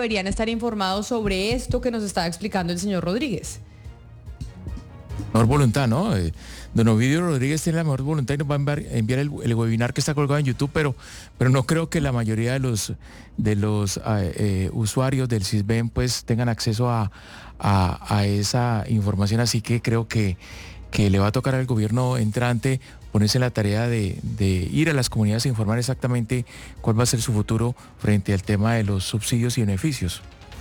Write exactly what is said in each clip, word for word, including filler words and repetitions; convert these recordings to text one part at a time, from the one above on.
deberían estar informados sobre esto que nos está explicando el señor Rodríguez? Mejor voluntad, ¿no? Eh, don Ovidio Rodríguez tiene la mejor voluntad y nos va a enviar, enviar el, el webinar que está colgado en YouTube, pero, pero no creo que la mayoría de los, de los eh, eh, usuarios del Sisbén pues tengan acceso a, a, a esa información, así que creo que, que le va a tocar al gobierno entrante ponerse en la tarea de, de ir a las comunidades a informar exactamente cuál va a ser su futuro frente al tema de los subsidios y beneficios.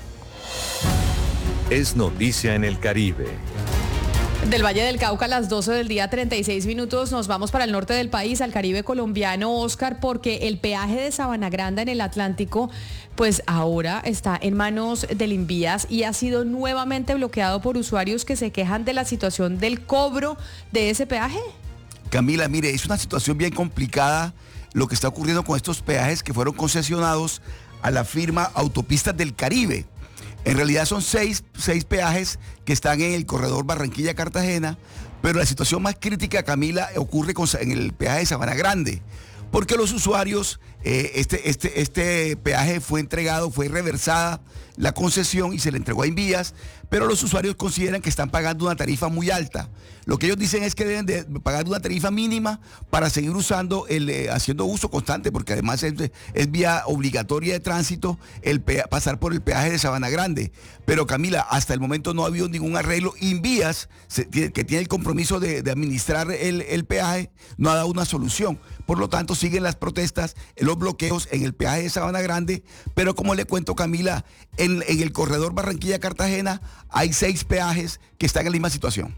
Es noticia en el Caribe. Del Valle del Cauca a las doce del día, treinta y seis minutos, nos vamos para el norte del país, al Caribe colombiano, Oscar, porque el peaje de Sabana Grande en el Atlántico, pues ahora está en manos del Invías y ha sido nuevamente bloqueado por usuarios que se quejan de la situación del cobro de ese peaje. Camila, mire, es una situación bien complicada lo que está ocurriendo con estos peajes que fueron concesionados a la firma Autopistas del Caribe. En realidad son seis, seis peajes que están en el corredor Barranquilla-Cartagena, pero la situación más crítica, Camila, ocurre con, en el peaje de Sabana Grande, porque los usuarios, eh, este, este, este peaje fue entregado, fue reversada la concesión y se le entregó a Invías, pero los usuarios consideran que están pagando una tarifa muy alta. Lo que ellos dicen es que deben de pagar una tarifa mínima para seguir usando, el, eh, haciendo uso constante, porque además es, es vía obligatoria de tránsito el pea, pasar por el peaje de Sabana Grande. Pero Camila, hasta el momento no ha habido ningún arreglo. Invías, se, que tiene el compromiso de, de administrar el, el peaje, no ha dado una solución. Por lo tanto, siguen las protestas, los bloqueos en el peaje de Sabana Grande, pero como le cuento, Camila, en, en el corredor Barranquilla-Cartagena hay seis peajes que están en la misma situación.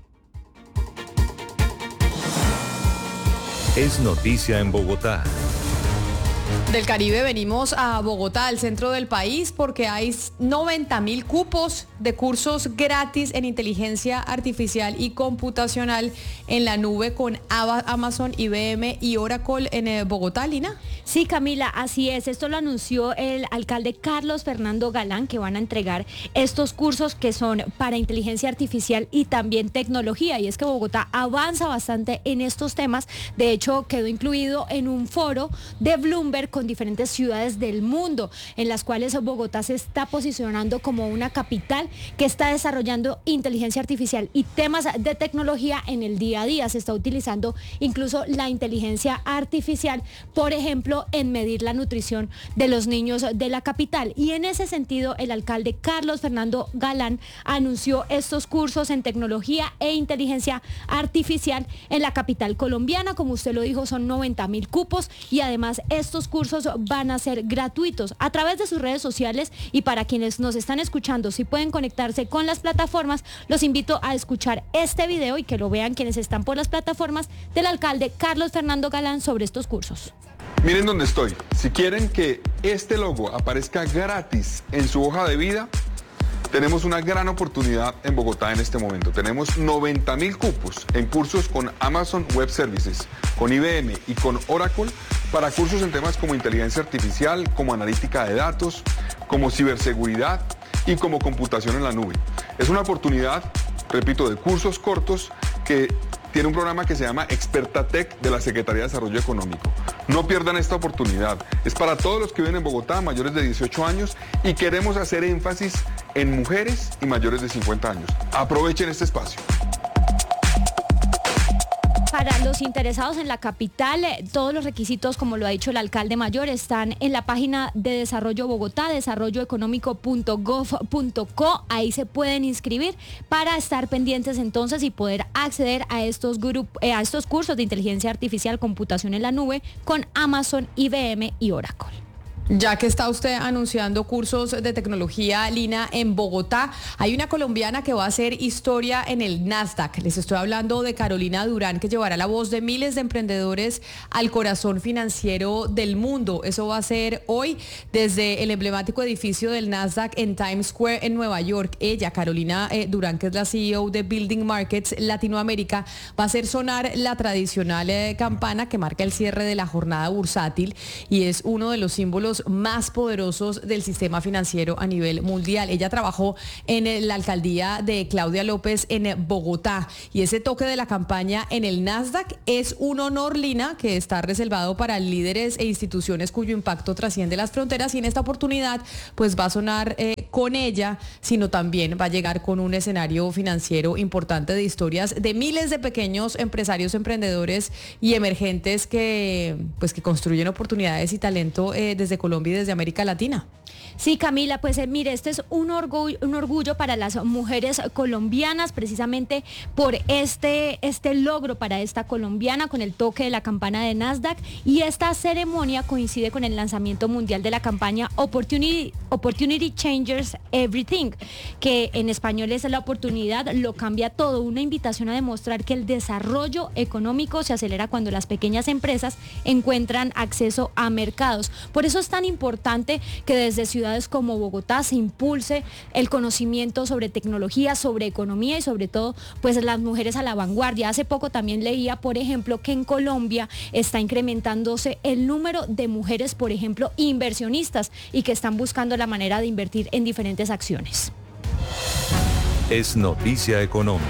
Es noticia en Bogotá. Del Caribe venimos a Bogotá, al centro del país, porque hay noventa mil cupos de cursos gratis en inteligencia artificial y computacional en la nube con Amazon, I B M y Oracle en Bogotá, Lina. Sí, Camila, así es. Esto lo anunció el alcalde Carlos Fernando Galán, que van a entregar estos cursos que son para inteligencia artificial y también tecnología. Y es que Bogotá avanza bastante en estos temas. De hecho, quedó incluido en un foro de Bloomberg con diferentes ciudades del mundo, en las cuales Bogotá se está posicionando como una capital que está desarrollando inteligencia artificial y temas de tecnología en el día a día. Se está utilizando incluso la inteligencia artificial, por ejemplo, en medir la nutrición de los niños de la capital. Y en ese sentido, el alcalde Carlos Fernando Galán anunció estos cursos en tecnología e inteligencia artificial en la capital colombiana. Como usted lo dijo, son noventa mil cupos y además estos cursos van a ser gratuitos a través de sus redes sociales. Y para quienes nos están escuchando, si pueden conectarse con las plataformas, los invito a escuchar este video y que lo vean quienes están por las plataformas del alcalde Carlos Fernando Galán sobre estos cursos. Miren dónde estoy. Si quieren que este logo aparezca gratis en su hoja de vida, tenemos una gran oportunidad en Bogotá en este momento. Tenemos noventa mil cupos en cursos con Amazon Web Services, con I B M y con Oracle, para cursos en temas como inteligencia artificial, como analítica de datos, como ciberseguridad y como computación en la nube. Es una oportunidad, repito, de cursos cortos que tiene un programa que se llama Experta Tech de la Secretaría de Desarrollo Económico. No pierdan esta oportunidad. Es para todos los que viven en Bogotá, mayores de dieciocho años, y queremos hacer énfasis en mujeres y mayores de cincuenta años. Aprovechen este espacio. Para los interesados en la capital, todos los requisitos, como lo ha dicho el alcalde mayor, están en la página de Desarrollo Bogotá, desarrollo económico punto gov punto co. Ahí se pueden inscribir para estar pendientes entonces y poder acceder a estos, grup- eh, a estos cursos de inteligencia artificial, computación en la nube con Amazon, I B M y Oracle. Ya que está usted anunciando cursos de tecnología, Lina, en Bogotá, hay una colombiana que va a hacer historia en el Nasdaq. Les estoy hablando de Carolina Durán, que llevará la voz de miles de emprendedores al corazón financiero del mundo. Eso va a ser hoy desde el emblemático edificio del Nasdaq en Times Square en Nueva York. Ella, Carolina eh, Durán, que es la C E O de Building Markets Latinoamérica, va a hacer sonar la tradicional eh, campana que marca el cierre de la jornada bursátil y es uno de los símbolos más poderosos del sistema financiero a nivel mundial. Ella trabajó en la alcaldía de Claudia López en Bogotá y ese toque de la campaña en el Nasdaq es un honor, Lina, que está reservado para líderes e instituciones cuyo impacto trasciende las fronteras, y en esta oportunidad pues va a sonar eh, con ella, sino también va a llegar con un escenario financiero importante de historias de miles de pequeños empresarios, emprendedores y emergentes que, pues, que construyen oportunidades y talento eh, desde Colombia y desde América Latina. Sí, Camila, pues eh, mire, este es un orgullo, un orgullo para las mujeres colombianas, precisamente por este, este logro para esta colombiana con el toque de la campana de Nasdaq, y esta ceremonia coincide con el lanzamiento mundial de la campaña Opportunity, Opportunity Changers Everything, que en español es la oportunidad, lo cambia todo, una invitación a demostrar que el desarrollo económico se acelera cuando las pequeñas empresas encuentran acceso a mercados. Por eso es tan importante que desde ciudades como Bogotá se impulse el conocimiento sobre tecnología, sobre economía y sobre todo pues las mujeres a la vanguardia. Hace poco también leía, por ejemplo, que en Colombia está incrementándose el número de mujeres, por ejemplo, inversionistas, y que están buscando la manera de invertir en diferentes acciones. Es noticia económica.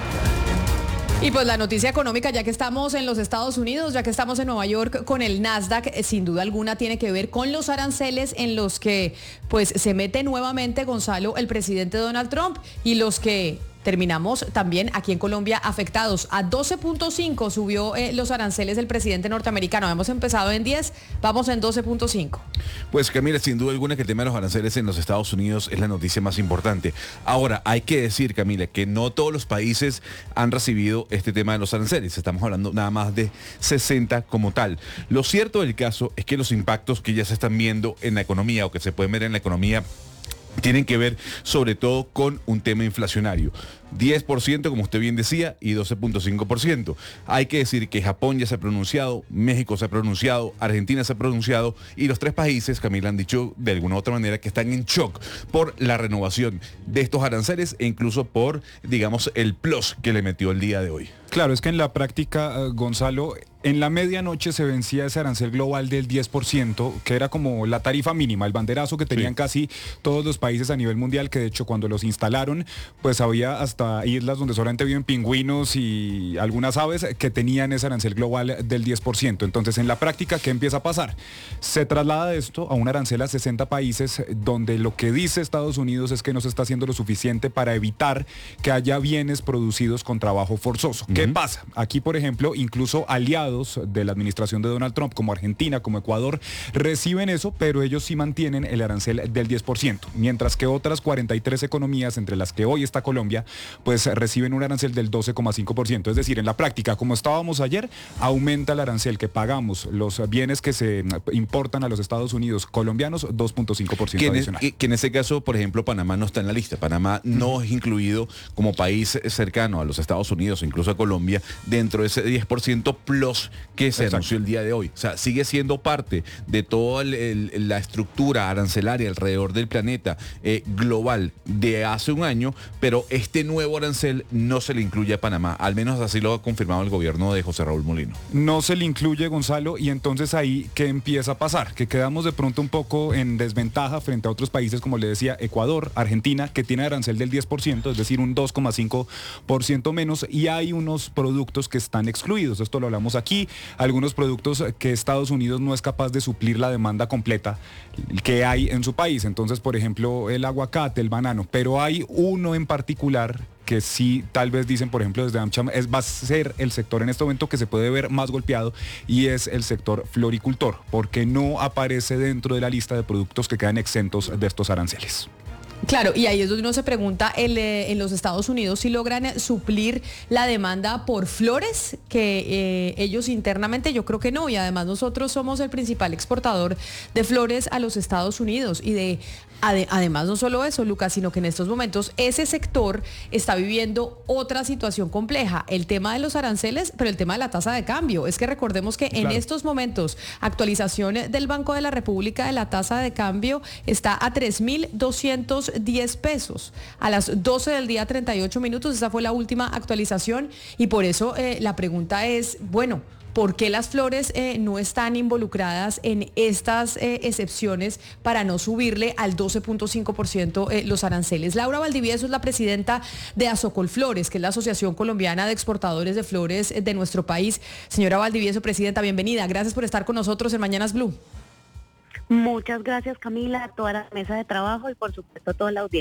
Y pues la noticia económica, ya que estamos en los Estados Unidos, ya que estamos en Nueva York con el Nasdaq, eh, sin duda alguna tiene que ver con los aranceles en los que pues se mete nuevamente, Gonzalo, el presidente Donald Trump, y los que terminamos también aquí en Colombia afectados. A doce punto cinco subió eh, los aranceles del presidente norteamericano. Hemos empezado en diez, vamos en doce punto cinco. Pues Camila, sin duda alguna que el tema de los aranceles en los Estados Unidos es la noticia más importante. Ahora, hay que decir, Camila, que no todos los países han recibido este tema de los aranceles. Estamos hablando nada más de sesenta como tal. Lo cierto del caso es que los impactos que ya se están viendo en la economía o que se pueden ver en la economía tienen que ver sobre todo con un tema inflacionario. diez por ciento, como usted bien decía, y doce punto cinco por ciento. Hay que decir que Japón ya se ha pronunciado, México se ha pronunciado, Argentina se ha pronunciado, y los tres países, Camila, han dicho de alguna u otra manera que están en shock por la renovación de estos aranceles e incluso por, digamos, el plus que le metió el día de hoy. Claro, es que en la práctica, uh, Gonzalo, en la medianoche se vencía ese arancel global del diez por ciento, que era como la tarifa mínima, el banderazo que tenían sí. casi todos los países a nivel mundial, que de hecho cuando los instalaron, pues había hasta islas donde solamente viven pingüinos y algunas aves que tenían ese arancel global del diez por ciento. Entonces, en la práctica, ¿qué empieza a pasar? Se traslada esto a un arancel a sesenta países, donde lo que dice Estados Unidos es que no se está haciendo lo suficiente para evitar que haya bienes producidos con trabajo forzoso. ¿Qué uh-huh. pasa? Aquí, por ejemplo, incluso aliados de la administración de Donald Trump, como Argentina, como Ecuador, reciben eso, pero ellos sí mantienen el arancel del diez por ciento, mientras que otras cuarenta y tres economías, entre las que hoy está Colombia, pues reciben un arancel del doce coma cinco por ciento. Es decir, en la práctica, como estábamos ayer, aumenta el arancel que pagamos los bienes que se importan a los Estados Unidos colombianos, dos punto cinco por ciento adicional. Que, que en ese caso, por ejemplo, Panamá no está en la lista. Panamá no es incluido como país cercano a los Estados Unidos, incluso a Colombia, dentro de ese diez por ciento plus que se Exacto. anunció el día de hoy. O sea, sigue siendo parte de toda el, el, la estructura arancelaria alrededor del planeta eh, global de hace un año, pero este nuevo arancel no se le incluye a Panamá. Al menos así lo ha confirmado el gobierno de José Raúl Mulino. No se le incluye, Gonzalo, y entonces ahí, ¿qué empieza a pasar? Que quedamos de pronto un poco en desventaja frente a otros países, como le decía, Ecuador, Argentina, que tiene arancel del diez por ciento, es decir, un dos coma cinco por ciento menos, y hay unos productos que están excluidos. Esto lo hablamos aquí. Algunos productos que Estados Unidos no es capaz de suplir la demanda completa que hay en su país. Entonces, por ejemplo, el aguacate, el banano, pero hay uno en particular que sí, tal vez dicen, por ejemplo, desde AmCham, es, va a ser el sector en este momento que se puede ver más golpeado, y es el sector floricultor, porque no aparece dentro de la lista de productos que quedan exentos de estos aranceles. Claro, y ahí es donde uno se pregunta, el, eh, en los Estados Unidos si logran suplir la demanda por flores, que eh, ellos internamente yo creo que no, y además nosotros somos el principal exportador de flores a los Estados Unidos, y de ade, además no solo eso, Lucas, sino que en estos momentos ese sector está viviendo otra situación compleja, el tema de los aranceles, pero el tema de la tasa de cambio. Es que recordemos que claro. en estos momentos, actualización del Banco de la República de la tasa de cambio está a tres mil doscientos diez pesos. A las doce del día, treinta y ocho minutos, esa fue la última actualización, y por eso eh, la pregunta es, bueno, ¿por qué las flores eh, no están involucradas en estas eh, excepciones para no subirle al doce punto cinco por ciento eh, los aranceles? Laura Valdivieso es la presidenta de Asocolflores, que es la Asociación Colombiana de Exportadores de Flores de nuestro país. Señora Valdivieso, presidenta, bienvenida. Gracias por estar con nosotros en Mañanas Blue. Muchas gracias, Camila, a toda la mesa de trabajo y por supuesto a toda la audiencia.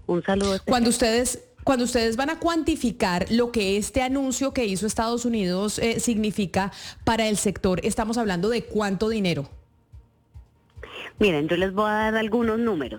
Un saludo especial. Cuando ustedes... Cuando ustedes van a cuantificar lo que este anuncio que hizo Estados Unidos eh, significa para el sector, estamos hablando de cuánto dinero. Miren, yo les voy a dar algunos números.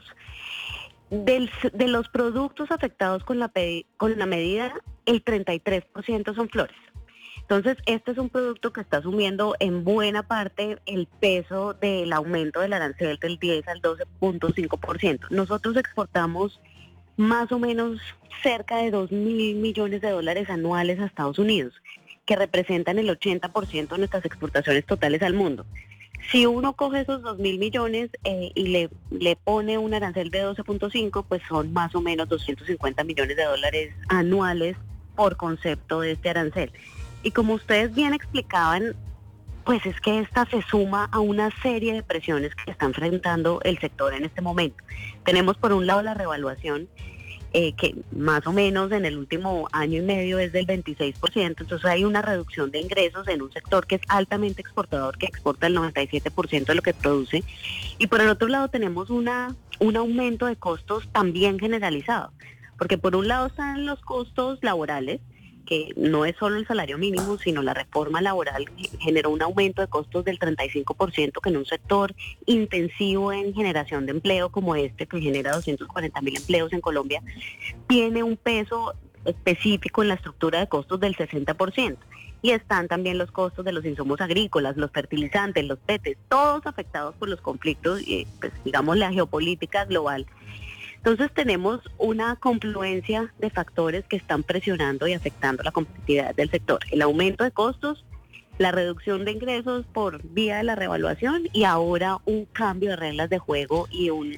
Del, de los productos afectados con la, con la medida, el treinta y tres por ciento son flores. Entonces, este es un producto que está asumiendo en buena parte el peso del aumento del arancel del diez al doce punto cinco por ciento. Nosotros exportamos más o menos cerca de dos mil millones de dólares anuales a Estados Unidos, que representan el ochenta por ciento de nuestras exportaciones totales al mundo. Si uno coge esos dos mil millones eh, y le, le pone un arancel de doce punto cinco, pues son más o menos doscientos cincuenta millones de dólares anuales por concepto de este arancel. Y como ustedes bien explicaban, pues es que esta se suma a una serie de presiones que está enfrentando el sector en este momento. Tenemos por un lado la revaluación, eh, que más o menos en el último año y medio es del veintiséis por ciento, entonces hay una reducción de ingresos en un sector que es altamente exportador, que exporta el noventa y siete por ciento de lo que produce. Y por el otro lado tenemos una, un aumento de costos también generalizado, porque por un lado están los costos laborales, que no es solo el salario mínimo, sino la reforma laboral generó un aumento de costos del treinta y cinco por ciento, que en un sector intensivo en generación de empleo como este, que genera doscientos cuarenta mil empleos en Colombia, tiene un peso específico en la estructura de costos del sesenta por ciento. Y están también los costos de los insumos agrícolas, los fertilizantes, los P E Tes, todos afectados por los conflictos y, pues, digamos, la geopolítica global. Entonces tenemos una confluencia de factores que están presionando y afectando la competitividad del sector. El aumento de costos, la reducción de ingresos por vía de la revaluación y ahora un cambio de reglas de juego y un,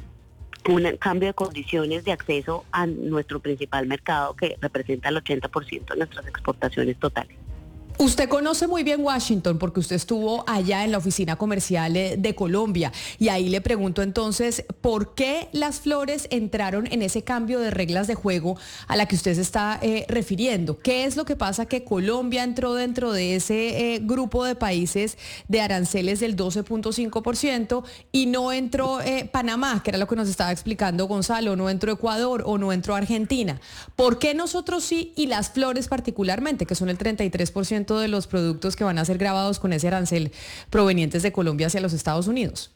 un cambio de condiciones de acceso a nuestro principal mercado, que representa el ochenta por ciento de nuestras exportaciones totales. Usted conoce muy bien Washington porque usted estuvo allá en la oficina comercial de Colombia y ahí le pregunto entonces, ¿por qué las flores entraron en ese cambio de reglas de juego a la que usted se está eh, refiriendo? ¿Qué es lo que pasa que Colombia entró dentro de ese eh, grupo de países de aranceles del doce punto cinco por ciento y no entró eh, Panamá, que era lo que nos estaba explicando Gonzalo, no entró Ecuador o no entró Argentina? ¿Por qué nosotros sí y las flores particularmente, que son el treinta y tres por ciento de los productos que van a ser grabados con ese arancel provenientes de Colombia hacia los Estados Unidos?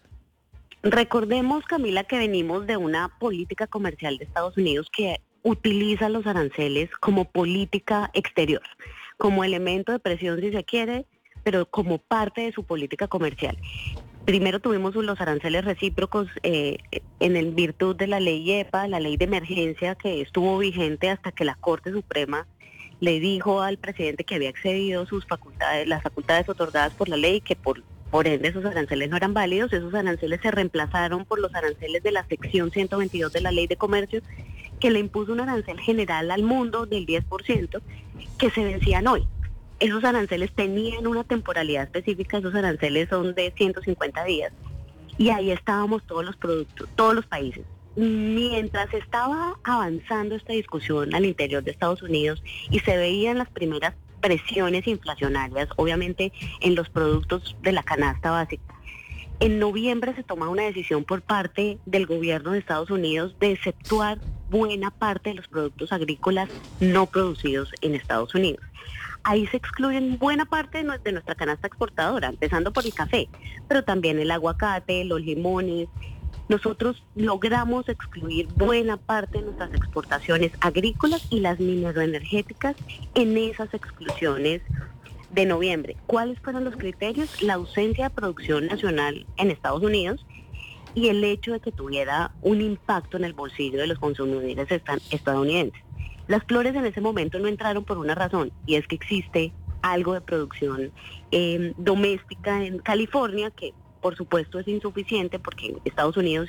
Recordemos, Camila, que venimos de una política comercial de Estados Unidos que utiliza los aranceles como política exterior, como elemento de presión si se quiere, pero como parte de su política comercial. Primero tuvimos los aranceles recíprocos eh, en el virtud de la ley E P A, la ley de emergencia, que estuvo vigente hasta que la Corte Suprema le dijo al presidente que había excedido sus facultades, las facultades otorgadas por la ley, que por, por ende esos aranceles no eran válidos. Esos aranceles se reemplazaron por los aranceles de la sección ciento veintidós de la Ley de Comercio, que le impuso un arancel general al mundo del diez por ciento, que se vencían hoy. Esos aranceles tenían una temporalidad específica, esos aranceles son de ciento cincuenta días, y ahí estábamos todos los productos, todos los países. Mientras estaba avanzando esta discusión al interior de Estados Unidos y se veían las primeras presiones inflacionarias, obviamente en los productos de la canasta básica, en noviembre se toma una decisión por parte del gobierno de Estados Unidos de exceptuar buena parte de los productos agrícolas no producidos en Estados Unidos. Ahí se excluyen buena parte de nuestra canasta exportadora, empezando por el café, pero también el aguacate, los limones. Nosotros logramos excluir buena parte de nuestras exportaciones agrícolas y las mineroenergéticas en esas exclusiones de noviembre. ¿Cuáles fueron los criterios? La ausencia de producción nacional en Estados Unidos y el hecho de que tuviera un impacto en el bolsillo de los consumidores estadounidenses. Las flores en ese momento no entraron por una razón, y es que existe algo de producción eh, doméstica en California que por supuesto es insuficiente porque Estados Unidos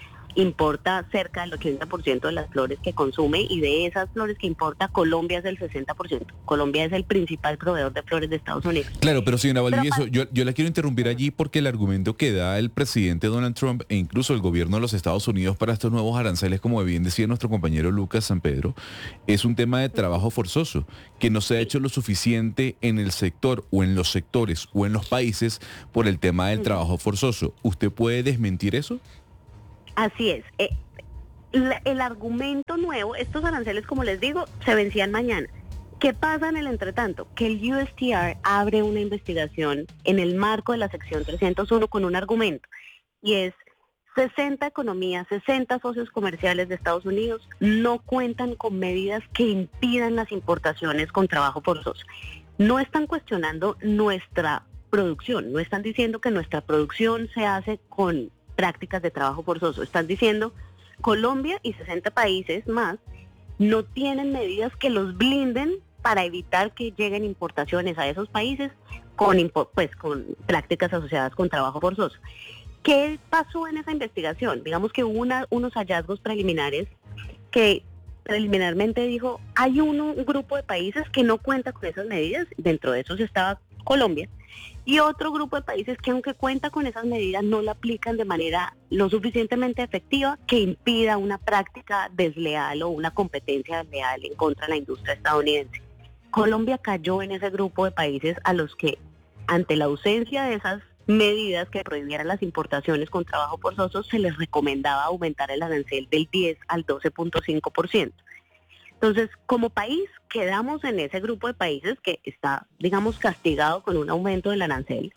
importa cerca del ochenta por ciento de las flores que consume, y de esas flores que importa, Colombia es el sesenta por ciento. Colombia es el principal proveedor de flores de Estados Unidos. Claro, pero señora Valdivieso, yo, yo la quiero interrumpir allí porque el argumento que da el presidente Donald Trump e incluso el gobierno de los Estados Unidos para estos nuevos aranceles, como bien decía nuestro compañero Lucas San Pedro, es un tema de trabajo forzoso, que no se ha hecho lo suficiente en el sector o en los sectores o en los países por el tema del trabajo forzoso. ¿Usted puede desmentir eso? Así es. Eh, la, el argumento nuevo, estos aranceles, como les digo, se vencían mañana. ¿Qué pasa en el entretanto? Que el U S T R abre una investigación en el marco de la sección trescientos uno con un argumento, y es sesenta economías, sesenta socios comerciales de Estados Unidos no cuentan con medidas que impidan las importaciones con trabajo forzoso. No están cuestionando nuestra producción, no están diciendo que nuestra producción se hace con prácticas de trabajo forzoso, están diciendo Colombia y sesenta países más no tienen medidas que los blinden para evitar que lleguen importaciones a esos países con, pues, con prácticas asociadas con trabajo forzoso. ¿Qué pasó en esa investigación? Digamos que hubo una, unos hallazgos preliminares que preliminarmente dijo, hay uno, un grupo de países que no cuenta con esas medidas, dentro de esos estaba Colombia, y otro grupo de países que aunque cuenta con esas medidas no la aplican de manera lo suficientemente efectiva que impida una práctica desleal o una competencia desleal en contra de la industria estadounidense. Colombia cayó en ese grupo de países a los que, ante la ausencia de esas medidas que prohibieran las importaciones con trabajo forzoso, se les recomendaba aumentar el arancel del diez al doce punto cinco por ciento. Entonces, como país, quedamos en ese grupo de países que está, digamos, castigado con un aumento del arancel.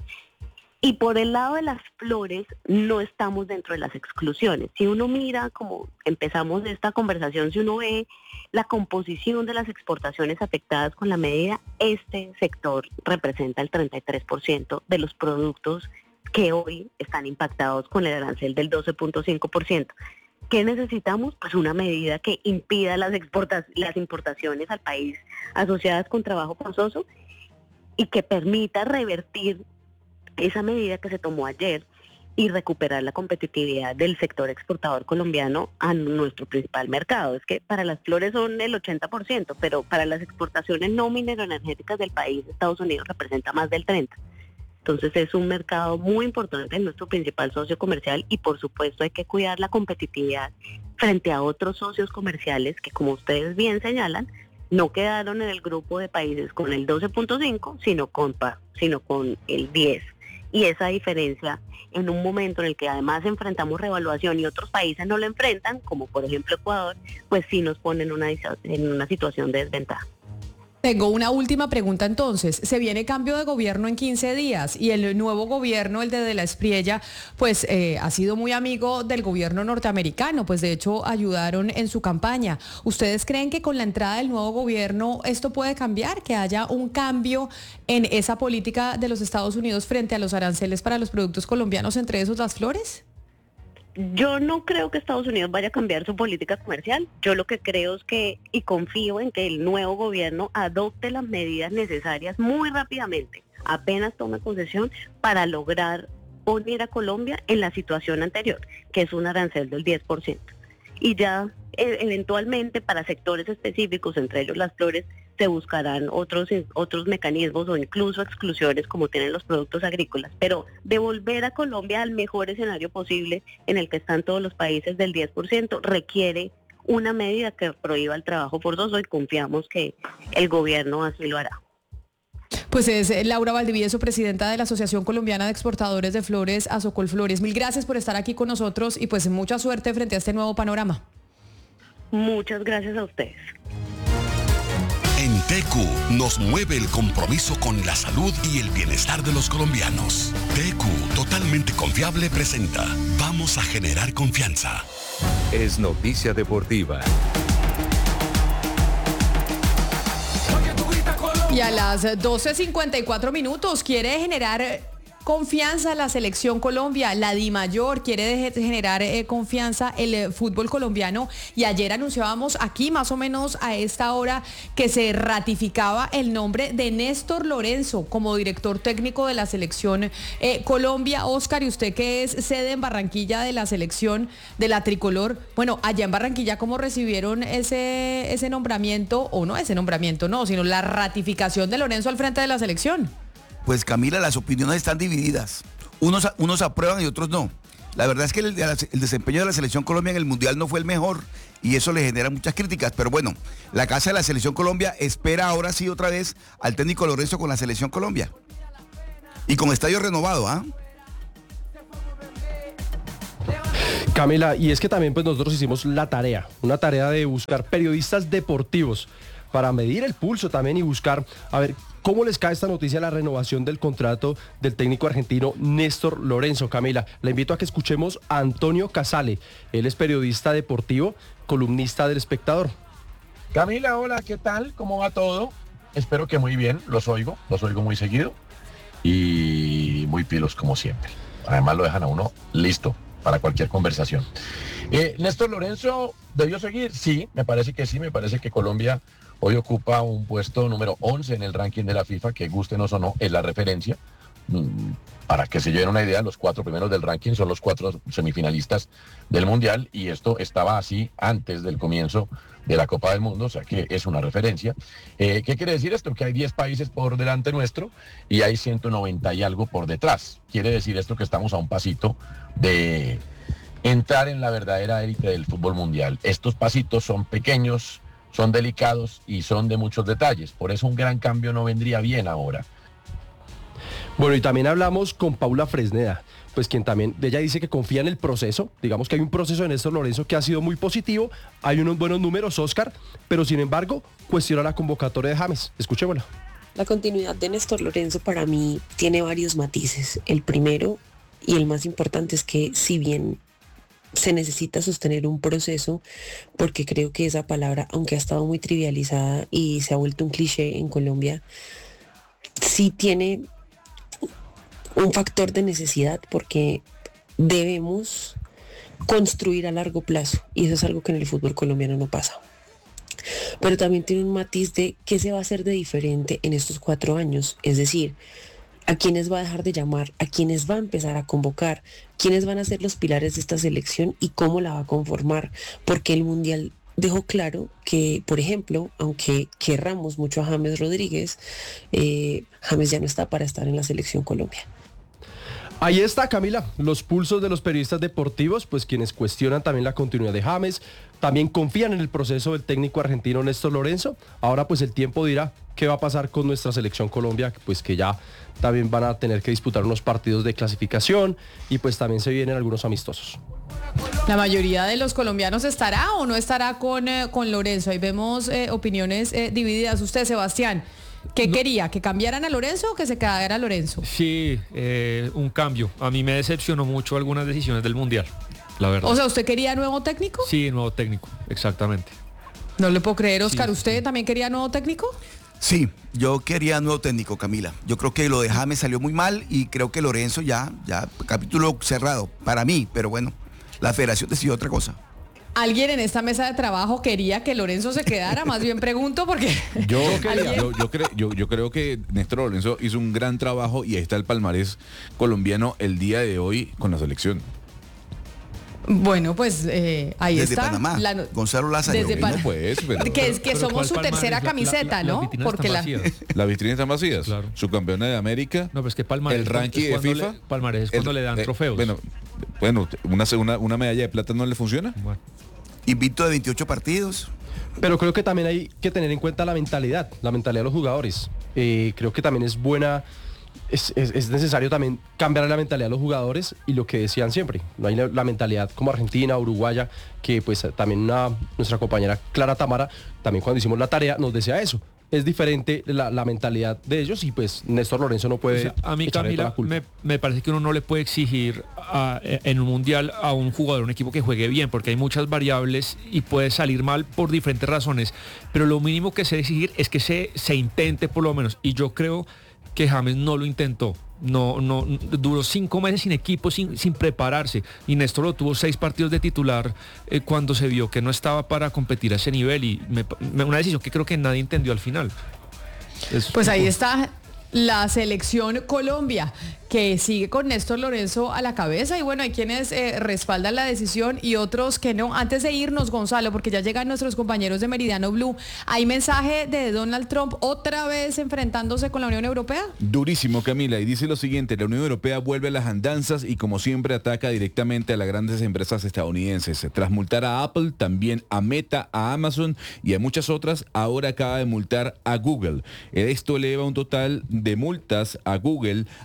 Y por el lado de las flores, no estamos dentro de las exclusiones. Si uno mira, como empezamos esta conversación, si uno ve la composición de las exportaciones afectadas con la medida, este sector representa el treinta y tres por ciento de los productos que hoy están impactados con el arancel del doce punto cinco por ciento. ¿Qué necesitamos? Pues una medida que impida las, exporta- las importaciones al país asociadas con trabajo forzoso y que permita revertir esa medida que se tomó ayer y recuperar la competitividad del sector exportador colombiano a nuestro principal mercado. Es que para las flores son el ochenta por ciento, pero para las exportaciones no mineroenergéticas del país, Estados Unidos representa más del treinta por ciento. Entonces es un mercado muy importante, es nuestro principal socio comercial y por supuesto hay que cuidar la competitividad frente a otros socios comerciales que, como ustedes bien señalan, no quedaron en el grupo de países con el doce punto cinco, sino con, sino con el diez. Y esa diferencia en un momento en el que además enfrentamos revaluación y otros países no lo enfrentan, como por ejemplo Ecuador, pues sí nos pone en una, en una situación de desventaja. Tengo una última pregunta entonces. Se viene cambio de gobierno en quince días y el nuevo gobierno, el de De la Espriella, pues eh, ha sido muy amigo del gobierno norteamericano, pues de hecho ayudaron en su campaña. ¿Ustedes creen que con la entrada del nuevo gobierno esto puede cambiar, que haya un cambio en esa política de los Estados Unidos frente a los aranceles para los productos colombianos, entre esos las flores? Yo no creo que Estados Unidos vaya a cambiar su política comercial. Yo lo que creo es que, y confío en que el nuevo gobierno adopte las medidas necesarias muy rápidamente, apenas tome posesión, para lograr poner a Colombia en la situación anterior, que es un arancel del diez por ciento. Y ya e- eventualmente para sectores específicos, entre ellos las flores, se buscarán otros, otros mecanismos o incluso exclusiones como tienen los productos agrícolas, pero devolver a Colombia al mejor escenario posible en el que están todos los países del diez por ciento requiere una medida que prohíba el trabajo forzoso y confiamos que el gobierno así lo hará. Pues es Laura Valdivieso, presidenta de la Asociación Colombiana de Exportadores de Flores, Asocol Flores. Mil gracias por estar aquí con nosotros y pues mucha suerte frente a este nuevo panorama. Muchas gracias a ustedes. En T Q nos mueve el compromiso con la salud y el bienestar de los colombianos. T Q, totalmente confiable, presenta Vamos a generar confianza. Es noticia deportiva. Y a las doce cincuenta y cuatro minutos quiere generar confianza la selección Colombia, la DIMAYOR quiere de- generar eh, confianza el eh, fútbol colombiano y ayer anunciábamos aquí más o menos a esta hora que se ratificaba el nombre de Néstor Lorenzo como director técnico de la selección eh, Colombia. Oscar, y usted que es sede en Barranquilla de la selección de la tricolor, bueno, allá en Barranquilla, ¿cómo recibieron ese, ese nombramiento, o no ese nombramiento, no, sino la ratificación de Lorenzo al frente de la selección? Pues Camila, las opiniones están divididas. Unos, unos aprueban y otros no. La verdad es que el, el desempeño de la Selección Colombia en el Mundial no fue el mejor y eso le genera muchas críticas. Pero bueno, la Casa de la Selección Colombia espera ahora sí otra vez al técnico Lorenzo con la Selección Colombia. Y con estadio renovado, ¿ah? Camila, y es que también pues nosotros hicimos la tarea, una tarea de buscar periodistas deportivos para medir el pulso también y buscar, a ver, cómo les cae esta noticia de la renovación del contrato del técnico argentino Néstor Lorenzo. Camila, la invito a que escuchemos a Antonio Casale. Él es periodista deportivo, columnista del Espectador. Camila, hola, ¿qué tal? ¿Cómo va todo? Espero que muy bien, los oigo, los oigo muy seguido y muy pilos como siempre. Además lo dejan a uno listo para cualquier conversación. Eh, Néstor Lorenzo debió seguir, sí, me parece que sí, me parece que Colombia hoy ocupa un puesto número once en el ranking de la FIFA, que gustenos o no, es la referencia. Para que se lleven una idea, los cuatro primeros del ranking son los cuatro semifinalistas del Mundial y esto estaba así antes del comienzo de la Copa del Mundo, o sea que es una referencia. Eh, ¿Qué quiere decir esto? Que hay diez países por delante nuestro y hay ciento noventa y algo por detrás. Quiere decir esto que estamos a un pasito de entrar en la verdadera élite del fútbol mundial. Estos pasitos son pequeños, son delicados y son de muchos detalles. Por eso un gran cambio no vendría bien ahora. Bueno, y también hablamos con Paula Fresneda, pues quien también, ella dice que confía en el proceso, digamos que hay un proceso de Néstor Lorenzo que ha sido muy positivo, hay unos buenos números, Oscar, pero sin embargo cuestiona la convocatoria de James. Escuchémosla. La continuidad de Néstor Lorenzo para mí tiene varios matices. El primero y el más importante es que si bien se necesita sostener un proceso, porque creo que esa palabra, aunque ha estado muy trivializada y se ha vuelto un cliché en Colombia, sí tiene un factor de necesidad porque debemos construir a largo plazo y eso es algo que en el fútbol colombiano no pasa. Pero también tiene un matiz de qué se va a hacer de diferente en estos cuatro años, es decir, a quiénes va a dejar de llamar, a quiénes va a empezar a convocar, quiénes van a ser los pilares de esta selección y cómo la va a conformar, porque el Mundial dejó claro que, por ejemplo, aunque querramos mucho a James Rodríguez, eh, James ya no está para estar en la selección Colombia. Ahí está, Camila, los pulsos de los periodistas deportivos, pues quienes cuestionan también la continuidad de James, también confían en el proceso del técnico argentino Néstor Lorenzo. Ahora pues el tiempo dirá qué va a pasar con nuestra selección Colombia, pues que ya también van a tener que disputar unos partidos de clasificación y pues también se vienen algunos amistosos. ¿La mayoría de los colombianos estará o no estará con, eh, con Lorenzo? Ahí vemos eh, opiniones eh, divididas. Usted, Sebastián, ¿qué no. quería? ¿Que cambiaran a Lorenzo o que se quedara Lorenzo? Sí, eh, un cambio. A mí me decepcionó mucho algunas decisiones del Mundial, la verdad. O sea, ¿usted quería nuevo técnico? Sí, nuevo técnico, exactamente. No le puedo creer, Oscar. Sí, ¿Usted sí. también quería nuevo técnico? Sí, yo quería nuevo técnico, Camila. Yo creo que lo de James salió muy mal y creo que Lorenzo ya, ya, capítulo cerrado para mí, pero bueno, la federación decidió otra cosa. ¿Alguien en esta mesa de trabajo quería que Lorenzo se quedara? Más bien pregunto porque... Yo, yo, yo, creo, yo, yo creo que Néstor Lorenzo hizo un gran trabajo y ahí está el palmarés colombiano el día de hoy con la selección. Bueno, pues eh, ahí desde está. Panamá, la, Gonzalo Lázaro. Desde Pan... no, pues, pero, que es que pero somos su tercera la, camiseta, la, la, ¿no? la Porque la... Las vitrinas están vacías. Claro. Su campeona de América. No, pues que palmarés. El ranking de FIFA. Le, palmarés es cuando el, le dan eh, trofeos. Bueno, bueno una, una, una medalla de plata no le funciona. Bueno. Invicto de veintiocho partidos. Pero creo que también hay que tener en cuenta la mentalidad, la mentalidad de los jugadores. Eh, creo que también es buena, es, es, es necesario también cambiar la mentalidad de los jugadores y lo que decían siempre. No hay la, la mentalidad como argentina, uruguaya, que pues también una, nuestra compañera Clara Tamara, también cuando hicimos la tarea nos decía eso. Es diferente la, la mentalidad de ellos y pues Néstor Lorenzo no puede... O sea, a mí, Camila, me, me parece que uno no le puede exigir a, en un mundial a un jugador, un equipo que juegue bien, porque hay muchas variables y puede salir mal por diferentes razones, pero lo mínimo que se debe exigir es que se, se intente por lo menos, y yo creo que James no lo intentó. No, no, duró cinco meses sin equipo, sin, sin prepararse. Y Néstor lo tuvo seis partidos de titular eh, cuando se vio que no estaba para competir a ese nivel. Y me, me, una decisión que creo que nadie entendió al final. Es, pues ahí está la selección Colombia, que sigue con Néstor Lorenzo a la cabeza. Y bueno, hay quienes eh, respaldan la decisión y otros que no. Antes de irnos, Gonzalo, porque ya llegan nuestros compañeros de Meridiano Blue, ¿hay mensaje de Donald Trump otra vez enfrentándose con la Unión Europea? Durísimo, Camila, y dice lo siguiente: la Unión Europea vuelve a las andanzas y como siempre ataca directamente a las grandes empresas estadounidenses. Tras multar a Apple, también a Meta, a Amazon y a muchas otras, ahora acaba de multar a Google. Esto eleva un total de multas a Google a más de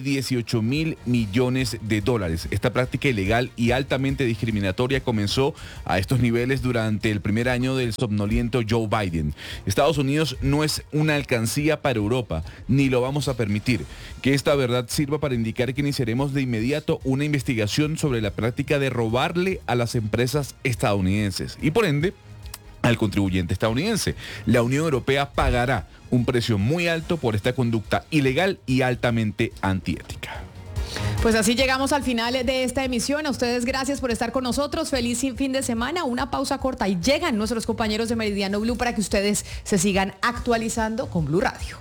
dieciocho mil millones de dólares. Esta práctica ilegal y altamente discriminatoria comenzó a estos niveles durante el primer año del somnoliento Joe Biden. Estados Unidos no es una alcancía para Europa, ni lo vamos a permitir. Que esta verdad sirva para indicar que iniciaremos de inmediato una investigación sobre la práctica de robarle a las empresas estadounidenses y por ende al contribuyente estadounidense. La Unión Europea pagará un precio muy alto por esta conducta ilegal y altamente antiética. Pues así llegamos al final de esta emisión. A ustedes gracias por estar con nosotros. Feliz fin de semana. Una pausa corta y llegan nuestros compañeros de Meridiano Blue para que ustedes se sigan actualizando con Blue Radio.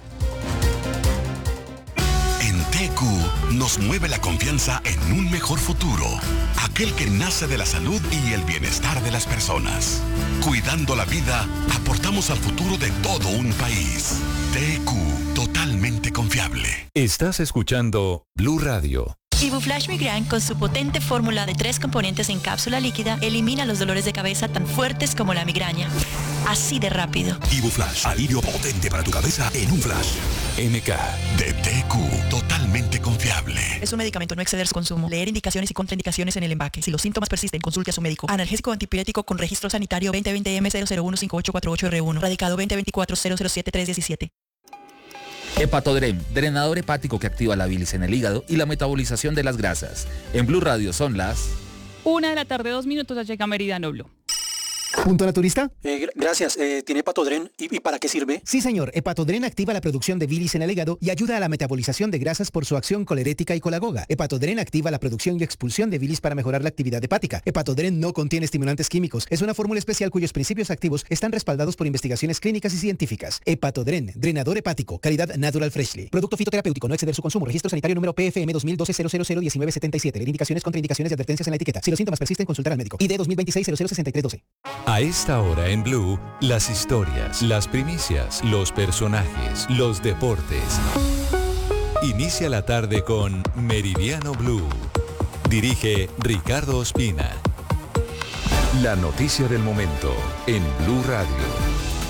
En T Q nos mueve la confianza en un mejor futuro, aquel que nace de la salud y el bienestar de las personas. Cuidando la vida, aportamos al futuro de todo un país. T Q, totalmente confiable. Estás escuchando Blue Radio. Ibuflash Migraine, con su potente fórmula de tres componentes en cápsula líquida, elimina los dolores de cabeza tan fuertes como la migraña. Así de rápido. Ibuflash, alivio potente para tu cabeza en un flash. M K de T Q, totalmente confiable. Es un medicamento, no exceder su consumo. Leer indicaciones y contraindicaciones en el empaque. Si los síntomas persisten, consulte a su médico. Analgésico antipirético con registro sanitario veinte veinte M cero cero uno cinco ocho cuatro ocho R uno. Radicado veinte veinticuatro cero cero siete tres diecisiete. Hepatodrem, drenador hepático que activa la bilis en el hígado y la metabolización de las grasas. En Blue Radio son las... Una de la tarde, dos minutos, ya llega Meridiano Blue. ¿Punto naturista? Eh, gracias. Eh, ¿Tiene Hepatodren? ¿Y, ¿Y para qué sirve? Sí, señor. Hepatodren activa la producción de bilis en el hígado y ayuda a la metabolización de grasas por su acción colerética y colagoga. Hepatodren activa la producción y expulsión de bilis para mejorar la actividad hepática. Hepatodren no contiene estimulantes químicos. Es una fórmula especial cuyos principios activos están respaldados por investigaciones clínicas y científicas. Hepatodren, drenador hepático, calidad Natural Freshly. Producto fitoterapéutico, no exceder su consumo. Registro sanitario número P F M dos mil doce cero cero cero diecinueve setenta y siete. Leer indicaciones, contraindicaciones y advertencias en la etiqueta. Si los síntomas persisten, consultar al médico. I D dos mil veintiséis cero cero sesenta y tres doce. A esta hora en Blue, las historias, las primicias, los personajes, los deportes. Inicia la tarde con Meridiano Blue. Dirige Ricardo Ospina. La noticia del momento en Blue Radio.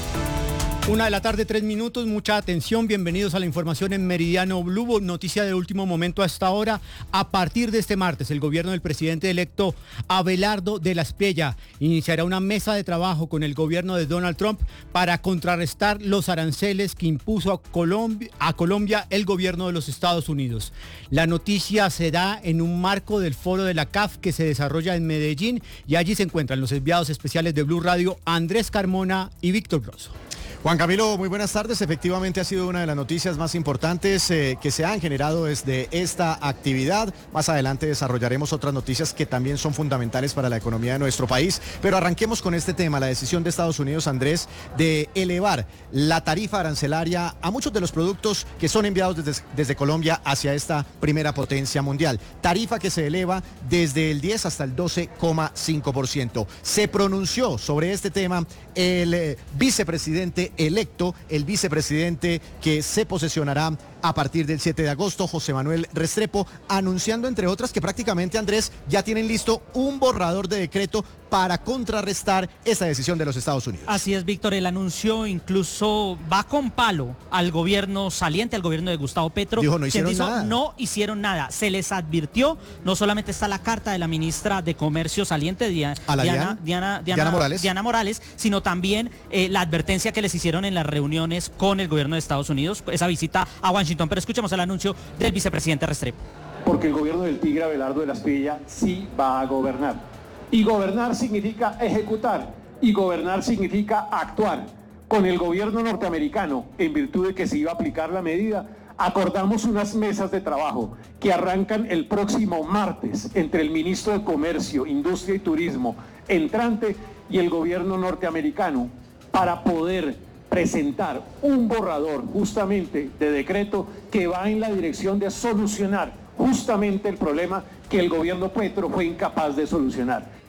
Una de la tarde, tres minutos, mucha atención, bienvenidos a la información en Meridiano Blue, noticia de último momento a esta hora. A partir de este martes, el gobierno del presidente electo Abelardo de la Espriella iniciará una mesa de trabajo con el gobierno de Donald Trump para contrarrestar los aranceles que impuso a Colombia, a Colombia el gobierno de los Estados Unidos. La noticia se da en un marco del foro de la C A F que se desarrolla en Medellín y allí se encuentran los enviados especiales de Blue Radio, Andrés Carmona y Víctor Grosso. Juan Camilo, muy buenas tardes. Efectivamente ha sido una de las noticias más importantes eh, que se han generado desde esta actividad. Más adelante desarrollaremos otras noticias que también son fundamentales para la economía de nuestro país. Pero arranquemos con este tema, la decisión de Estados Unidos, Andrés, de elevar la tarifa arancelaria a muchos de los productos que son enviados desde, desde Colombia hacia esta primera potencia mundial. Tarifa que se eleva desde el diez hasta el doce coma cinco por ciento. Se pronunció sobre este tema el eh, vicepresidente electo, el vicepresidente que se posesionará a partir del siete de agosto, José Manuel Restrepo, anunciando entre otras que prácticamente, Andrés, ya tienen listo un borrador de decreto para contrarrestar esta decisión de los Estados Unidos. Así es, Víctor, el anuncio incluso va con palo al gobierno saliente, al gobierno de Gustavo Petro. Dijo, no hicieron dijo, nada. No hicieron nada. Se les advirtió, no solamente está la carta de la ministra de Comercio saliente, Diana, ¿A la Diana, Diana? Diana, Diana, Diana Morales. Diana Morales, sino también eh, la advertencia que les hicieron en las reuniones con el gobierno de Estados Unidos, esa visita a Washington. Pero escuchemos el anuncio del vicepresidente Restrepo. Porque el gobierno del Tigre Abelardo de la Espriella sí va a gobernar. Y gobernar significa ejecutar, y gobernar significa actuar. Con el gobierno norteamericano, en virtud de que se iba a aplicar la medida, acordamos unas mesas de trabajo que arrancan el próximo martes entre el ministro de Comercio, Industria y Turismo entrante y el gobierno norteamericano para poder presentar un borrador justamente de decreto que va en la dirección de solucionar justamente el problema que el gobierno Petro fue incapaz de solucionar.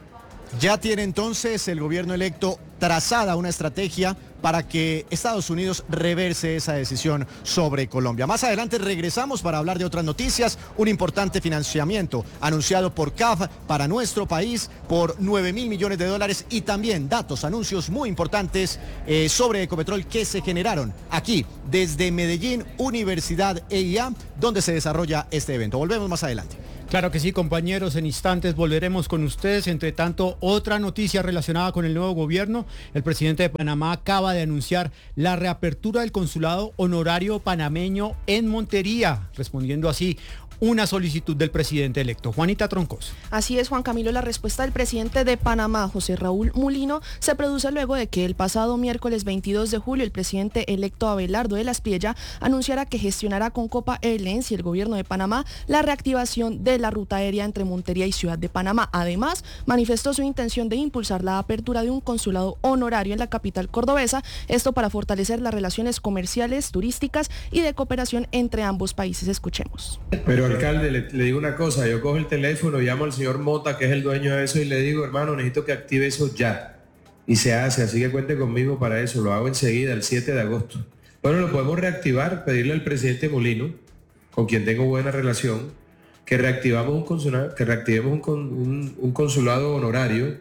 Ya tiene entonces el gobierno electo trazada una estrategia para que Estados Unidos reverse esa decisión sobre Colombia. Más adelante regresamos para hablar de otras noticias. Un importante financiamiento anunciado por C A F para nuestro país por nueve mil millones de dólares y también datos, anuncios muy importantes eh, sobre Ecopetrol que se generaron aquí desde Medellín, Universidad E I A, donde se desarrolla este evento. Volvemos más adelante. Claro que sí, compañeros, en instantes volveremos con ustedes. Entre tanto, otra noticia relacionada con el nuevo gobierno. El presidente de Panamá acaba de anunciar la reapertura del consulado honorario panameño en Montería, respondiendo así una solicitud del presidente electo. Juanita Troncoso. Así es, Juan Camilo, la respuesta del presidente de Panamá, José Raúl Mulino, se produce luego de que el pasado miércoles veintidós de julio el presidente electo Abelardo de la Espriella anunciara que gestionará con Copa Airlines y el gobierno de Panamá la reactivación de la ruta aérea entre Montería y Ciudad de Panamá. Además, manifestó su intención de impulsar la apertura de un consulado honorario en la capital cordobesa, esto para fortalecer las relaciones comerciales, turísticas y de cooperación entre ambos países. Escuchemos. Pero alcalde, le, le digo una cosa, yo cojo el teléfono, llamo al señor Mota, que es el dueño de eso, y le digo, hermano, necesito que active eso ya. Y se hace, así que cuente conmigo para eso, lo hago enseguida, el siete de agosto. Bueno, lo podemos reactivar, pedirle al presidente Mulino, con quien tengo buena relación, que reactivamos un consulado, que reactivemos un, un, un consulado honorario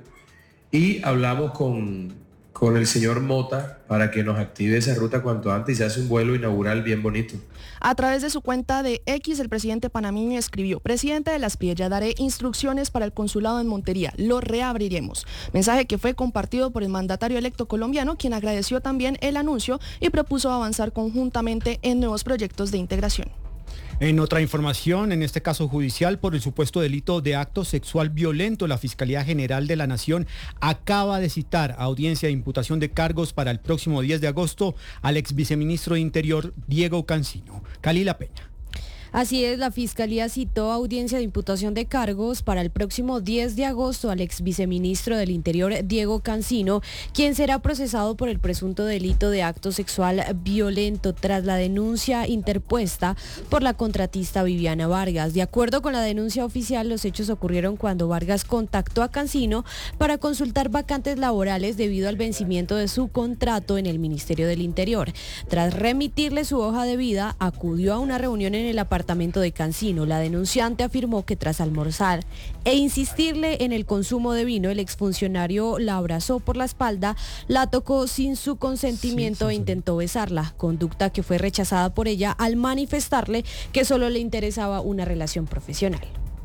y hablamos con, con el señor Mota para que nos active esa ruta cuanto antes y se hace un vuelo inaugural bien bonito. A través de su cuenta de X, el presidente panameño escribió: presidente de la Espriella, daré instrucciones para el consulado en Montería, lo reabriremos. Mensaje que fue compartido por el mandatario electo colombiano, quien agradeció también el anuncio y propuso avanzar conjuntamente en nuevos proyectos de integración. En otra información, en este caso judicial por el supuesto delito de acto sexual violento, la Fiscalía General de la Nación acaba de citar a audiencia de imputación de cargos para el próximo diez de agosto al ex viceministro de Interior, Diego Cancino. Cali La Peña. Así es, la Fiscalía citó audiencia de imputación de cargos para el próximo diez de agosto al ex viceministro del Interior, Diego Cancino, quien será procesado por el presunto delito de acto sexual violento tras la denuncia interpuesta por la contratista Viviana Vargas. De acuerdo con la denuncia oficial, los hechos ocurrieron cuando Vargas contactó a Cancino para consultar vacantes laborales debido al vencimiento de su contrato en el Ministerio del Interior. Tras remitirle su hoja de vida, acudió a una reunión en el apartamento de Cancino. La denunciante afirmó que tras almorzar e insistirle en el consumo de vino, el exfuncionario la abrazó por la espalda, la tocó sin su consentimiento sí, sí, e intentó besarla, conducta que fue rechazada por ella al manifestarle que solo le interesaba una relación profesional.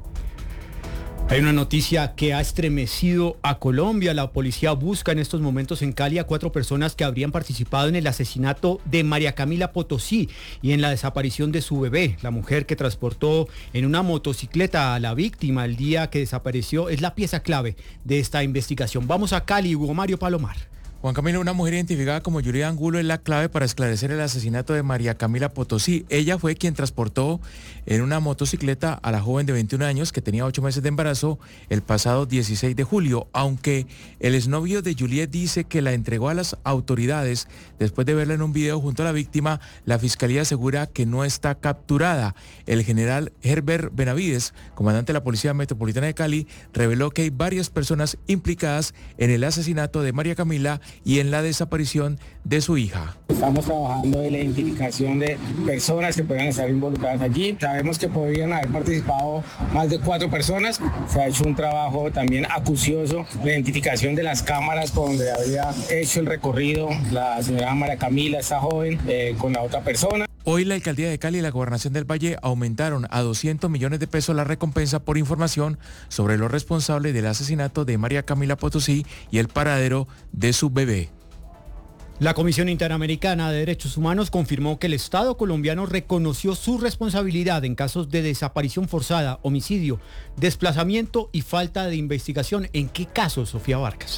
Hay una noticia que ha estremecido a Colombia. La policía busca en estos momentos en Cali a cuatro personas que habrían participado en el asesinato de María Camila Potosí y en la desaparición de su bebé. La mujer que transportó en una motocicleta a la víctima el día que desapareció es la pieza clave de esta investigación. Vamos a Cali, Hugo Mario Palomar. Juan Camilo, una mujer identificada como Yuri Angulo es la clave para esclarecer el asesinato de María Camila Potosí. Ella fue quien transportó en una motocicleta a la joven de veintiún años que tenía ocho meses de embarazo el pasado dieciséis de julio, aunque el exnovio de Juliet dice que la entregó a las autoridades después de verla en un video junto a la víctima. La fiscalía asegura que no está capturada. El general Herbert Benavides, comandante de la Policía Metropolitana de Cali, reveló que hay varias personas implicadas en el asesinato de María Camila y en la desaparición de su hija. Estamos trabajando en la identificación de personas que puedan estar involucradas allí. Sabemos que podrían haber participado más de cuatro personas. Se ha hecho un trabajo también acucioso de identificación de las cámaras por donde había hecho el recorrido la señora María Camila, esta joven, eh, con la otra persona. Hoy la Alcaldía de Cali y la Gobernación del Valle aumentaron a doscientos millones de pesos la recompensa por información sobre los responsables del asesinato de María Camila Potosí y el paradero de su bebé. La Comisión Interamericana de Derechos Humanos confirmó que el Estado colombiano reconoció su responsabilidad en casos de desaparición forzada, homicidio, desplazamiento y falta de investigación. ¿En qué casos, Sofía Vargas?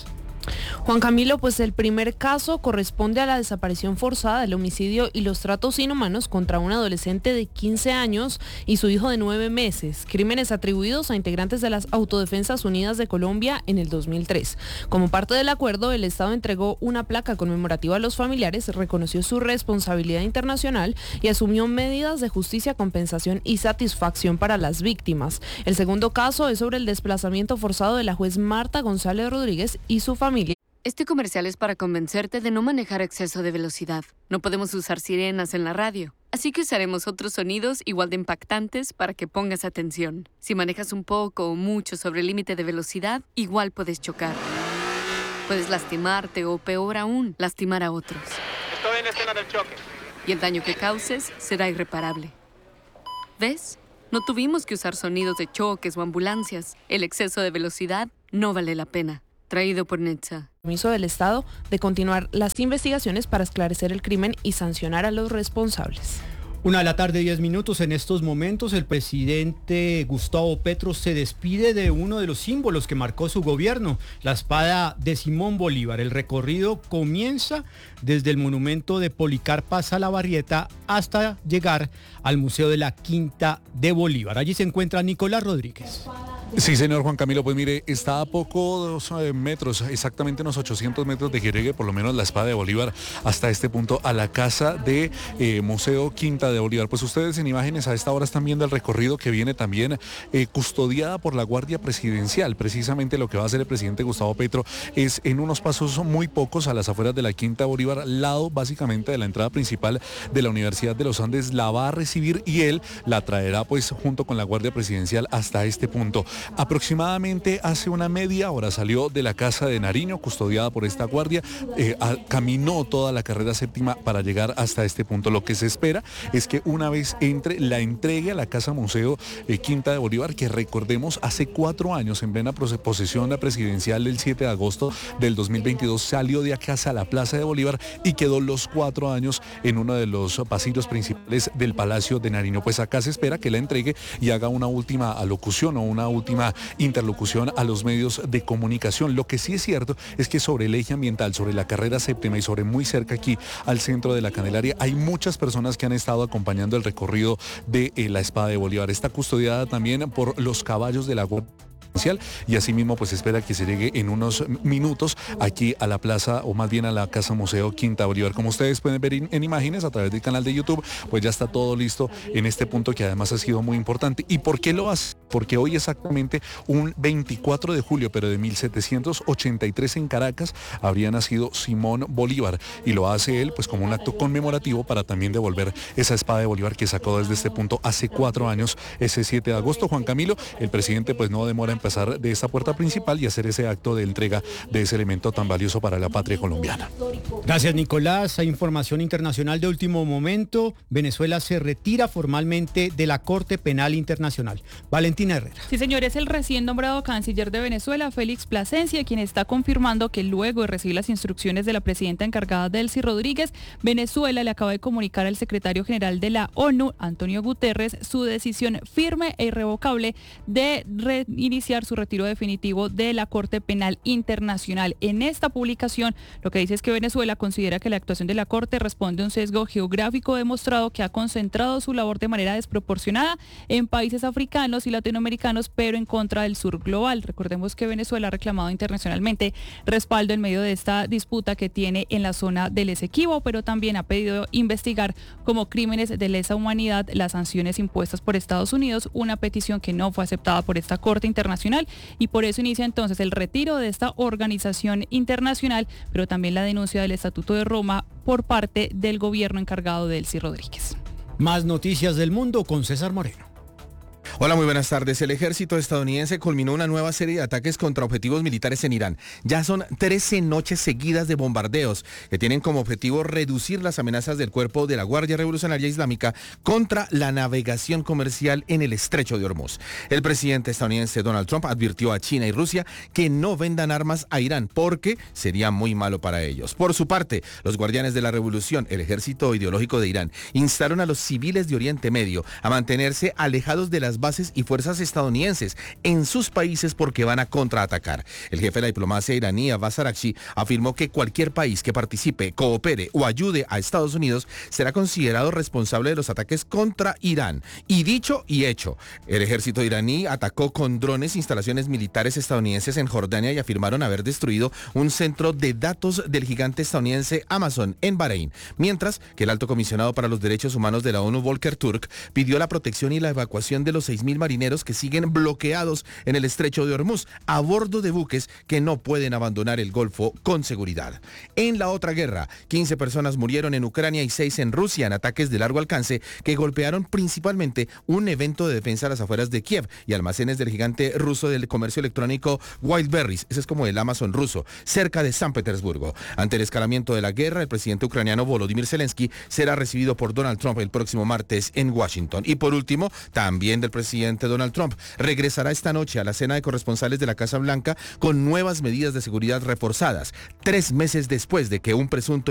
Juan Camilo, pues el primer caso corresponde a la desaparición forzada, el homicidio y los tratos inhumanos contra un adolescente de quince años y su hijo de nueve meses, crímenes atribuidos a integrantes de las Autodefensas Unidas de Colombia en el dos mil tres. Como parte del acuerdo, el Estado entregó una placa conmemorativa a los familiares, reconoció su responsabilidad internacional y asumió medidas de justicia, compensación y satisfacción para las víctimas. El segundo caso es sobre el desplazamiento forzado de la juez Marta González Rodríguez y su familia. Este comercial es para convencerte de no manejar a exceso de velocidad. No podemos usar sirenas en la radio, así que usaremos otros sonidos igual de impactantes para que pongas atención. Si manejas un poco o mucho sobre el límite de velocidad, igual puedes chocar. Puedes lastimarte o, peor aún, lastimar a otros. Estoy en escena del choque. Y el daño que causes será irreparable. ¿Ves? No tuvimos que usar sonidos de choques o ambulancias. El exceso de velocidad no vale la pena. Traído por Netza. Permiso del Estado de continuar las investigaciones para esclarecer el crimen y sancionar a los responsables. Una de la tarde, diez minutos. En estos momentos, el presidente Gustavo Petro se despide de uno de los símbolos que marcó su gobierno, la espada de Simón Bolívar. El recorrido comienza desde el monumento de Policarpa Salabarrieta hasta llegar al Museo de la Quinta de Bolívar. Allí se encuentra Nicolás Rodríguez. Sí, señor Juan Camilo, pues mire, está a pocos eh, metros, exactamente unos ochocientos metros de que llegue por lo menos la espada de Bolívar hasta este punto a la casa de eh, Museo Quinta de Bolívar. Pues ustedes en imágenes a esta hora están viendo el recorrido que viene también eh, custodiada por la Guardia Presidencial. Precisamente lo que va a hacer el presidente Gustavo Petro es en unos pasos muy pocos a las afueras de la Quinta de Bolívar, al lado básicamente de la entrada principal de la Universidad de los Andes, la va a recibir y él la traerá pues junto con la Guardia Presidencial hasta este punto. Aproximadamente hace una media hora salió de la casa de Nariño, custodiada por esta guardia, eh, a, caminó toda la carrera séptima para llegar hasta este punto. Lo que se espera es que una vez entre, la entregue a la Casa Museo eh, Quinta de Bolívar, que recordemos hace cuatro años, en plena posesión presidencial del siete de agosto del dos mil veintidós, salió de acá a la Plaza de Bolívar y quedó los cuatro años en uno de los pasillos principales del Palacio de Nariño. Pues acá se espera que la entregue y haga una última alocución o una última interlocución a los medios de comunicación. Lo que sí es cierto es que sobre el eje ambiental, sobre la carrera séptima y sobre muy cerca aquí al centro de la Candelaria, hay muchas personas que han estado acompañando el recorrido de eh, la espada de Bolívar. Está custodiada también por los caballos de la Guardia y asimismo pues espera que se llegue en unos minutos aquí a la plaza o más bien a la Casa Museo Quinta Bolívar. Como ustedes pueden ver en imágenes a través del canal de YouTube, pues ya está todo listo en este punto que además ha sido muy importante. ¿Y por qué lo hace? Porque hoy exactamente un veinticuatro de julio, pero de mil setecientos ochenta y tres en Caracas, habría nacido Simón Bolívar y lo hace él pues como un acto conmemorativo para también devolver esa espada de Bolívar que sacó desde este punto hace cuatro años, ese siete de agosto. Juan Camilo, el presidente pues no demora en pasar de esa puerta principal y hacer ese acto de entrega de ese elemento tan valioso para la patria colombiana. Gracias, Nicolás. Hay información internacional de último momento. Venezuela se retira formalmente de la Corte Penal Internacional. Valentina Herrera. Sí, señor, es el recién nombrado canciller de Venezuela, Félix Plasencia, quien está confirmando que luego de recibir las instrucciones de la presidenta encargada, Delcy Rodríguez, Venezuela le acaba de comunicar al secretario general de la ONU, Antonio Guterres, su decisión firme e irrevocable de reiniciar su retiro definitivo de la Corte Penal Internacional. En esta publicación, lo que dice es que Venezuela considera que la actuación de la Corte responde a un sesgo geográfico demostrado que ha concentrado su labor de manera desproporcionada en países africanos y latinoamericanos, pero en contra del sur global. Recordemos que Venezuela ha reclamado internacionalmente respaldo en medio de esta disputa que tiene en la zona del Esequibo, pero también ha pedido investigar como crímenes de lesa humanidad las sanciones impuestas por Estados Unidos, una petición que no fue aceptada por esta Corte Internacional, y por eso inicia entonces el retiro de esta organización internacional, pero también la denuncia del Estatuto de Roma por parte del gobierno encargado de Delcy Rodríguez. Más noticias del mundo con César Moreno. Hola, muy buenas tardes. El ejército estadounidense culminó una nueva serie de ataques contra objetivos militares en Irán. Ya son trece noches seguidas de bombardeos que tienen como objetivo reducir las amenazas del cuerpo de la Guardia Revolucionaria Islámica contra la navegación comercial en el estrecho de Hormuz. El presidente estadounidense Donald Trump advirtió a China y Rusia que no vendan armas a Irán porque sería muy malo para ellos. Por su parte, los guardianes de la revolución, el ejército ideológico de Irán, instaron a los civiles de Oriente Medio a mantenerse alejados de las bases bases y fuerzas estadounidenses en sus países porque van a contraatacar. El jefe de la diplomacia iraní, Abbas Araghchi, afirmó que cualquier país que participe, coopere o ayude a Estados Unidos será considerado responsable de los ataques contra Irán. Y dicho y hecho, el ejército iraní atacó con drones instalaciones militares estadounidenses en Jordania y afirmaron haber destruido un centro de datos del gigante estadounidense Amazon en Bahrein, mientras que el alto comisionado para los derechos humanos de la ONU, Volker Turk, pidió la protección y la evacuación de los seis mil marineros que siguen bloqueados en el estrecho de Hormuz, a bordo de buques que no pueden abandonar el Golfo con seguridad. En la otra guerra, quince personas murieron en Ucrania y seis en Rusia en ataques de largo alcance que golpearon principalmente un evento de defensa a las afueras de Kiev y almacenes del gigante ruso del comercio electrónico Wildberries, ese es como el Amazon ruso, cerca de San Petersburgo. Ante el escalamiento de la guerra, el presidente ucraniano Volodymyr Zelensky será recibido por Donald Trump el próximo martes en Washington. Y por último, también del presidente Donald Trump, regresará esta noche a la cena de corresponsales de la Casa Blanca con nuevas medidas de seguridad reforzadas, tres meses después de que un presunto